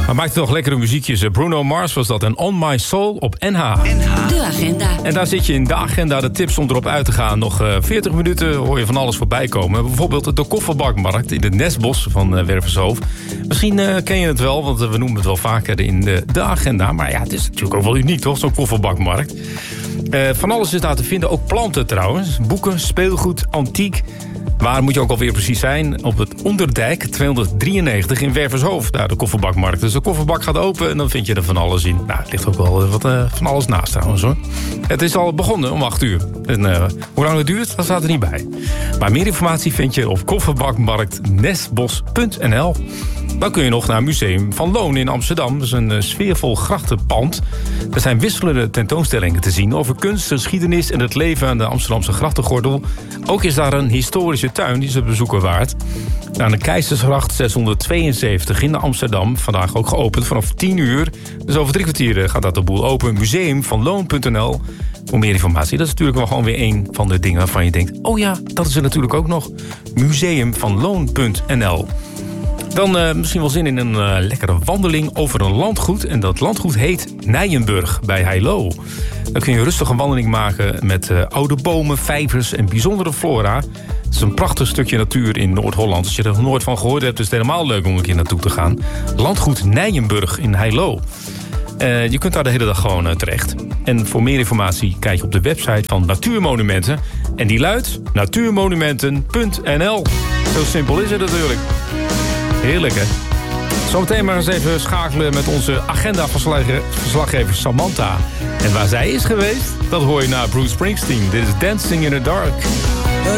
Hij maakte toch lekkere muziekjes. Bruno Mars was dat en On My Soul op NH. De agenda. En daar zit je in de agenda de tips om erop uit te gaan. Nog 40 minuten hoor je van alles voorbij komen. Bijvoorbeeld de kofferbakmarkt in het Nesbos van Wervershoofd. Misschien ken je het wel, want we noemen het wel vaker in de agenda. Maar ja, het is natuurlijk ook wel uniek, toch? Zo'n kofferbakmarkt. Van alles is daar te vinden, ook planten trouwens. Boeken, speelgoed, antiek. Waar moet je ook alweer precies zijn? Op het Onderdijk 293 in Wervershoofd. Daar de kofferbakmarkt. Dus de kofferbak gaat open en dan vind je er van alles in. Nou, het ligt ook wel wat van alles naast trouwens hoor. Het is al begonnen om 8 uur. En, hoe lang het duurt, dat staat er niet bij. Maar meer informatie vind je op kofferbakmarktnesbos.nl. Dan kun je nog naar het Museum van Loon in Amsterdam. Dat is een sfeervol grachtenpand. Er zijn wisselende tentoonstellingen te zien over kunst, geschiedenis en het leven aan de Amsterdamse grachtengordel. Ook is daar een historische tuin, die is het bezoeken waard. Aan de Keizersgracht 672 in Amsterdam. Vandaag ook geopend vanaf 10 uur. Dus over 3 kwartier gaat dat de boel open. Museumvanloon.nl. Voor meer informatie. Dat is natuurlijk wel gewoon weer een van de dingen waarvan je denkt, oh ja, dat is er natuurlijk ook nog. Museumvanloon.nl. Dan misschien wel zin in een lekkere wandeling over een landgoed. En dat landgoed heet Nijenburg bij Heilo. Dan kun je rustig een wandeling maken met oude bomen, vijvers en bijzondere flora. Het is een prachtig stukje natuur in Noord-Holland. Als je er nog nooit van gehoord hebt, is het helemaal leuk om een keer naartoe te gaan. Landgoed Nijenburg in Heilo. Je kunt daar de hele dag gewoon terecht. En voor meer informatie kijk je op de website van Natuurmonumenten. En die luidt natuurmonumenten.nl. Zo simpel is het natuurlijk. Heerlijk, hè? Zometeen maar eens even schakelen met onze agenda-verslaggever Samantha. En waar zij is geweest, dat hoor je na Bruce Springsteen. Dit is Dancing in the Dark.